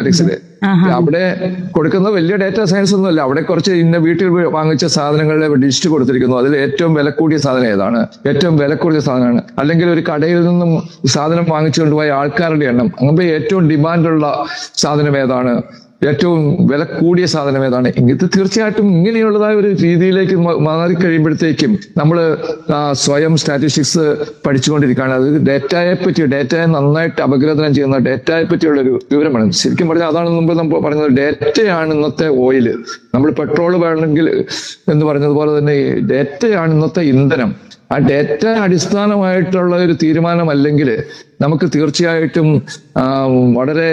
സ്റ്റാറ്റിക്സില്. അവിടെ കൊടുക്കുന്ന വലിയ ഡേറ്റാ സയൻസ് ഒന്നുമല്ല. അവിടെ കുറച്ച് ഇന്ന വീട്ടിൽ വാങ്ങിച്ച സാധനങ്ങളുടെ ലിസ്റ്റ് കൊടുത്തിരിക്കുന്നു. അതിൽ ഏറ്റവും വില കൂടിയ സാധനം ഏതാണ്, ഏറ്റവും വില കൂടിയ സാധനമാണ്. അല്ലെങ്കിൽ ഒരു കടയിൽ നിന്നും സാധനം വാങ്ങിച്ചു കൊണ്ടുപോയ ആൾക്കാരുടെ എണ്ണം, അങ്ങനെ ഏറ്റവും ഡിമാൻഡുള്ള സാധനം ഏതാണ്, ഏറ്റവും വില കൂടിയ സാധനം ഏതാണ്. ഇത് തീർച്ചയായിട്ടും ഇങ്ങനെയുള്ളതായ ഒരു രീതിയിലേക്ക് മാറിക്കഴിയുമ്പോഴത്തേക്കും നമ്മൾ സ്വയം സ്റ്റാറ്റിസ്റ്റിക്സ് പഠിച്ചുകൊണ്ടിരിക്കുകയാണ്. അത് ഡേറ്റയെ നന്നായിട്ട് അപഗ്രഥനം ചെയ്യുന്ന ഡേറ്റയെ പറ്റിയുള്ള ഒരു വിവരമാണ്. ശരിക്കും പറഞ്ഞാൽ അതാണ് മുമ്പ് നമ്മൾ പറഞ്ഞത്, ഡേറ്റയാണ് ഇന്നത്തെ ഓയില്. നമ്മൾ പെട്രോൾ വേണമെങ്കിൽ എന്ന് പറഞ്ഞതുപോലെ തന്നെ ഡേറ്റയാണ് ഇന്നത്തെ ഇന്ധനം. ആ ഡേറ്റ അടിസ്ഥാനമായിട്ടുള്ള ഒരു തീരുമാനമല്ലെങ്കിൽ നമുക്ക് തീർച്ചയായിട്ടും വളരെ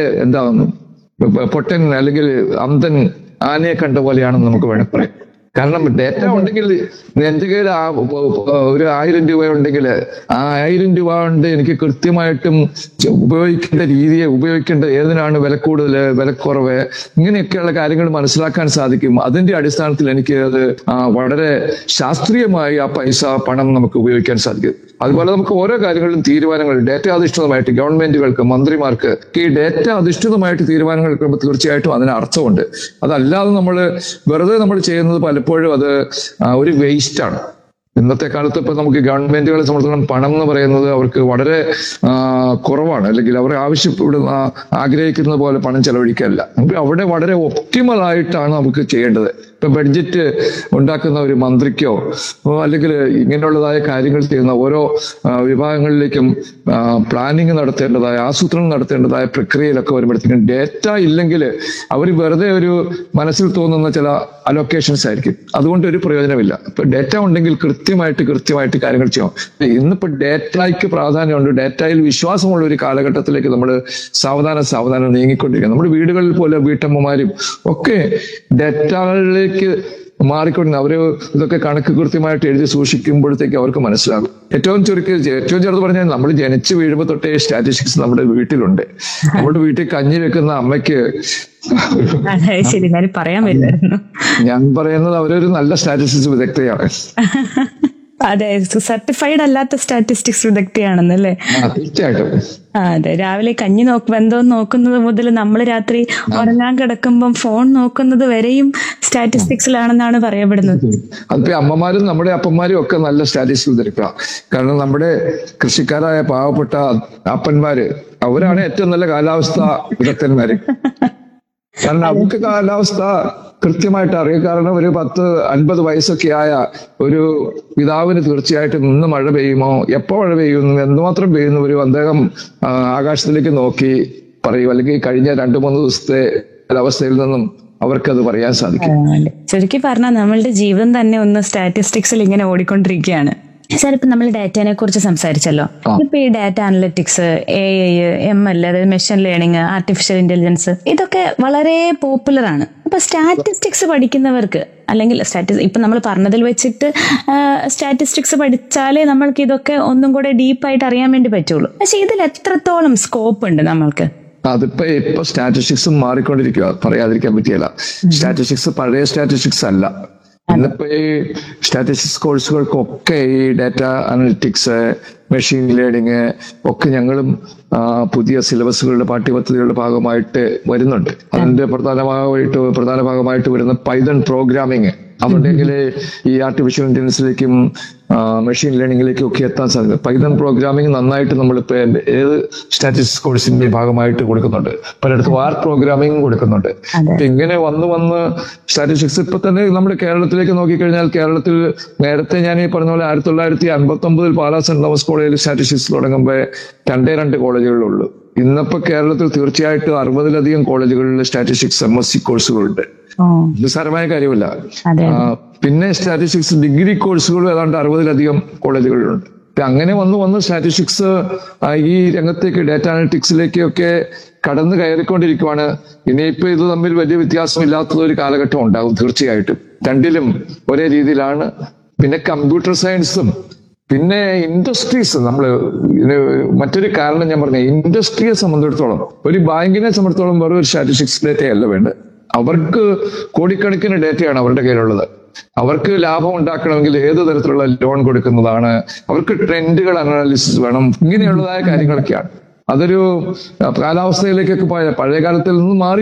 പൊട്ടൻ അല്ലെങ്കിൽ അന്ധൻ ആനയെ കണ്ട പോലെയാണെന്ന് നമുക്ക് വേണമെങ്കിൽ പറയാം. കാരണം ഡേറ്റ ഉണ്ടെങ്കിൽ എന്റെ കയ്യിൽ ഒരു 1000 രൂപ ഉണ്ടെങ്കിൽ ആ 1000 രൂപ കൊണ്ട് എനിക്ക് കൃത്യമായിട്ടും ഉപയോഗിക്കേണ്ട രീതിയെ, ഉപയോഗിക്കേണ്ട ഏതിനാണ് വില കൂടുതൽ, വിലക്കുറവ്, ഇങ്ങനെയൊക്കെയുള്ള കാര്യങ്ങൾ മനസ്സിലാക്കാൻ സാധിക്കും. അതിന്റെ അടിസ്ഥാനത്തിൽ എനിക്ക് അത് വളരെ ശാസ്ത്രീയമായി ആ പണം നമുക്ക് ഉപയോഗിക്കാൻ സാധിക്കും. അതുപോലെ നമുക്ക് ഓരോ കാര്യങ്ങളിലും തീരുമാനങ്ങൾ ഡേറ്റ അധിഷ്ഠിതമായിട്ട് ഗവൺമെന്റുകൾക്ക്, മന്ത്രിമാർക്ക് ഈ ഡേറ്റ അധിഷ്ഠിതമായിട്ട് തീരുമാനങ്ങൾ എടുക്കുമ്പോൾ തീർച്ചയായിട്ടും അതിന് അർത്ഥമുണ്ട്. അതല്ലാതെ വെറുതെ നമ്മൾ ചെയ്യുന്നത് പലപ്പോഴും അത് ഒരു വേസ്റ്റാണ്. ഇന്നത്തെ കാലത്ത് ഇപ്പൊ നമുക്ക് ഗവൺമെന്റുകളെ സംബന്ധിച്ചിടത്തോളം പണം എന്ന് പറയുന്നത് അവർക്ക് വളരെ കുറവാണ്. അല്ലെങ്കിൽ അവർ ആഗ്രഹിക്കുന്ന പോലെ പണം ചെലവഴിക്കാനില്ല. നമുക്ക് അവിടെ വളരെ ഒപ്റ്റിമൽ ആയിട്ടാണ് നമുക്ക് ചെയ്യേണ്ടത്. ഇപ്പൊ ബഡ്ജറ്റ് ഉണ്ടാക്കുന്ന ഒരു മന്ത്രിക്കോ അല്ലെങ്കിൽ ഇങ്ങനെയുള്ളതായ കാര്യങ്ങൾ ചെയ്യുന്ന ഓരോ വിഭാഗങ്ങളിലേക്കും പ്ലാനിങ് നടത്തേണ്ടതായ, ആസൂത്രണം നടത്തേണ്ടതായ പ്രക്രിയയിലൊക്കെ വരുമ്പോഴത്തേക്കും ഡേറ്റ ഇല്ലെങ്കിൽ അവർ വെറുതെ ഒരു മനസ്സിൽ തോന്നുന്ന ചില അലൊക്കേഷൻസ് ആയിരിക്കും. അതുകൊണ്ട് ഒരു പ്രയോജനമില്ല. ഇപ്പൊ ഡേറ്റ ഉണ്ടെങ്കിൽ കൃത്യമായിട്ട് കാര്യങ്ങൾ ചെയ്യാം. ഇന്നിപ്പോ ഡേറ്റയ്ക്ക് പ്രാധാന്യമുണ്ട്. ഡേറ്റയിൽ വിശ്വാസമുള്ള ഒരു കാലഘട്ടത്തിലേക്ക് നമ്മൾ സാവധാനം നീങ്ങിക്കൊണ്ടിരിക്കുക. നമ്മുടെ വീടുകളിൽ പോലെ വീട്ടമ്മമാരും ഒക്കെ ഡേറ്റകളിലേക്ക് മാറിക്കൊണ്ടിരുന്ന അവര് ഇതൊക്കെ കണക്ക് കൃത്യമായിട്ട് എഴുതി സൂക്ഷിക്കുമ്പോഴത്തേക്ക് അവർക്ക് മനസ്സിലാകും. ഏറ്റവും ചെറുത് പറഞ്ഞാൽ നമ്മൾ ജനിച്ചു വീഴുമ്പോൾ തൊട്ടേ സ്റ്റാറ്റിസ്റ്റിക്സ് നമ്മുടെ വീട്ടിലുണ്ട്. നമ്മുടെ വീട്ടിൽ കഞ്ഞി വെക്കുന്ന അമ്മയ്ക്ക് ഞാൻ പറയുന്നത് അവരൊരു നല്ല സ്റ്റാറ്റിസ്റ്റിക്സ് വിദഗ്ധയാണ്. അതെ, സർട്ടിഫൈഡ് അല്ലാത്ത സ്റ്റാറ്റിസ്റ്റിക്സ് വിദഗ്ധയാണെന്നല്ലേ? തീർച്ചയായിട്ടും. അതെ, രാവിലെ കഞ്ഞി വെന്തോന്ന് നോക്കുന്നത് മുതൽ നമ്മൾ രാത്രി ഉറങ്ങാൻ കിടക്കുമ്പം ഫോൺ നോക്കുന്നത് വരെയും സ്റ്റാറ്റിസ്റ്റിക്സിലാണെന്നാണ് പറയപ്പെടുന്നത്. അതിപ്പോ അമ്മമാരും നമ്മുടെ അപ്പന്മാരും ഒക്കെ നല്ല സ്റ്റാറ്റിസ്റ്റിക്സ് വിദഗ്ധ. കാരണം നമ്മുടെ കൃഷിക്കാരായ പാവപ്പെട്ട അപ്പന്മാര് അവരാണ് ഏറ്റവും നല്ല കാലാവസ്ഥ വിദഗ്ധന്മാര്. കാരണം അവർക്ക് കാലാവസ്ഥ കൃത്യമായിട്ട് അറിയാം. കാരണം ഒരു 10-50 വയസ്സൊക്കെ ആയ ഒരു പിതാവിന് തീർച്ചയായിട്ടും ഇന്ന് മഴ പെയ്യുമോ, എപ്പോ മഴ പെയ്യുന്നു, എന്തുമാത്രം പെയ്യുന്നു, ഒരു അദ്ദേഹം ആകാശത്തിലേക്ക് നോക്കി പറയും. അല്ലെങ്കിൽ കഴിഞ്ഞ 2-3 ദിവസത്തെ അവസ്ഥയിൽ നിന്നും അവർക്കത് പറയാൻ സാധിക്കും. ചുരുക്കി പറഞ്ഞാൽ നമ്മളുടെ ജീവിതം തന്നെ ഒന്ന് സ്റ്റാറ്റിസ്റ്റിക്സിൽ ഇങ്ങനെ ഓടിക്കൊണ്ടിരിക്കുകയാണ്. സാർ, ഇപ്പൊ നമ്മൾ ഡാറ്റയെ കുറിച്ച് സംസാരിച്ചല്ലോ. ഇപ്പൊ ഈ ഡാറ്റ അനലിറ്റിക്സ്, AI, ML, അതായത് മെഷീൻ ലേണിംഗ്, ആർട്ടിഫിഷ്യൽ ഇന്റലിജൻസ്, ഇതൊക്കെ വളരെ പോപ്പുലർ ആണ്. അപ്പൊ സ്റ്റാറ്റിസ്റ്റിക്സ് പഠിക്കുന്നവർക്ക്, അല്ലെങ്കിൽ ഇപ്പൊ നമ്മൾ പറഞ്ഞതിൽ വെച്ചിട്ട് സ്റ്റാറ്റിസ്റ്റിക്സ് പഠിച്ചാലേ നമ്മൾക്ക് ഇതൊക്കെ ഒന്നും കൂടെ ഡീപ്പായിട്ട് അറിയാൻ വേണ്ടി പറ്റുള്ളൂ. പക്ഷെ ഇതിൽ എത്രത്തോളം സ്കോപ്പ് ഉണ്ട് നമ്മൾക്ക്? ഇപ്പൊ സ്റ്റാറ്റിസ്റ്റിക്സ് മാറിക്കൊണ്ടിരിക്കുക, പറയാതിരിക്കാൻ പറ്റിയല്ല. സ്റ്റാറ്റിസ്റ്റിക്സ് പഴയ സ്റ്റാറ്റിസ്റ്റിക്സ് അല്ല. ഇന്നിപ്പോ ഈ സ്റ്റാറ്റിസ്റ്റിക്സ് കോഴ്സുകൾക്കൊക്കെ ഈ ഡാറ്റ അനലിറ്റിക്സ്, മെഷീൻ ലേണിംഗ് ഒക്കെ ഞങ്ങളും പുതിയ സിലബസുകളുടെ പാഠ്യപദ്ധതികളുടെ ഭാഗമായിട്ട് വരുന്നുണ്ട്. അതിന്റെ പ്രധാന ഭാഗമായിട്ട് വരുന്ന പൈതൺ പ്രോഗ്രാമിങ്, അവരുടെയെങ്കിൽ ഈ ആർട്ടിഫിഷ്യൽ ഇന്റലിജൻസിലേക്കും മെഷീൻ ലേണിംഗിലേക്കും ഒക്കെ എത്താൻ സാധിക്കും. പൈതൺ പ്രോഗ്രാമിംഗ് നന്നായിട്ട് നമ്മളിപ്പോ ഏത് സ്റ്റാറ്റിസ്റ്റിക്സ് കോഴ്സിന്റെ ഭാഗമായിട്ട് കൊടുക്കുന്നുണ്ട്. പലയിടത്തും ആർ പ്രോഗ്രാമിംഗ് കൊടുക്കുന്നുണ്ട്. ഇങ്ങനെ വന്ന് സ്റ്റാറ്റിസ്റ്റിക്സ് ഇപ്പൊ തന്നെ നമ്മുടെ കേരളത്തിലേക്ക് നോക്കിക്കഴിഞ്ഞാൽ, കേരളത്തിൽ നേരത്തെ ഞാൻ ഈ പറഞ്ഞ പോലെ 1959 പാലാ സെന്റ് തോമസ് കോളേജിൽ സ്റ്റാറ്റിസ്റ്റിക്സ് തുടങ്ങുമ്പോൾ 2 കോളേജുകളുള്ളൂ. ഇന്നിപ്പോ കേരളത്തിൽ തീർച്ചയായിട്ടും 60-ലധികം കോളേജുകളിൽ സ്റ്റാറ്റിസ്റ്റിക്സ് MSc കോഴ്സുകളുണ്ട്. നിസ്സാരമായ കാര്യമല്ല. പിന്നെ സ്റ്റാറ്റിസ്റ്റിക്സ് ഡിഗ്രി കോഴ്സുകൾ ഏതാണ്ട് 60-ലധികം കോളേജുകളിലുണ്ട്. അങ്ങനെ വന്ന് സ്റ്റാറ്റിസ്റ്റിക്സ് ഈ രംഗത്തേക്ക്, ഡാറ്റ അനലിറ്റിക്സിലേക്കൊക്കെ കടന്നു കയറിക്കൊണ്ടിരിക്കുവാണ്. ഇനിയിപ്പോ ഇത് തമ്മിൽ വലിയ വ്യത്യാസമില്ലാത്ത ഒരു കാലഘട്ടം ഉണ്ടാകും തീർച്ചയായിട്ടും. രണ്ടിലും ഒരേ രീതിയിലാണ്. പിന്നെ കമ്പ്യൂട്ടർ സയൻസും പിന്നെ ഇൻഡസ്ട്രീസ്, മറ്റൊരു കാരണം ഞാൻ പറഞ്ഞ, ഇൻഡസ്ട്രിയെ സംബന്ധിച്ചിടത്തോളം, ഒരു ബാങ്കിനെ സംബന്ധിച്ചിടത്തോളം വെറും ഒരു സ്റ്റാറ്റിസ്റ്റിക്സ് ഡേറ്റയല്ല വേണ്ടത്. അവർക്ക് കോടിക്കണക്കിന് ഡേറ്റയാണ് അവരുടെ കയ്യിലുള്ളത്. അവർക്ക് ലാഭം ഉണ്ടാക്കണമെങ്കിൽ ഏത് തരത്തിലുള്ള ലോൺ കൊടുക്കുന്നതാണ്, അവർക്ക് ട്രെൻഡുകൾ അനാലിസിസ് വേണം, ഇങ്ങനെയുള്ളതായ കാര്യങ്ങളൊക്കെയാണ്. അതൊരു കാലാവസ്ഥയിലേക്കൊക്കെ പഴയ കാലത്തിൽ നിന്ന് മാറി